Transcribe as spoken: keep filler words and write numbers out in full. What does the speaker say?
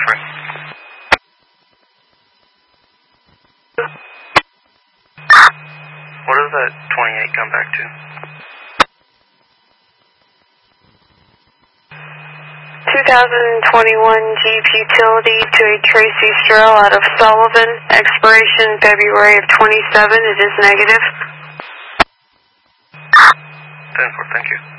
free. What does that twenty-eight come back to? two thousand twenty-one Jeep Utility to a Tracy Stroll out of Sullivan. Expiration February of twenty-seven. It is negative. ten four, thank you.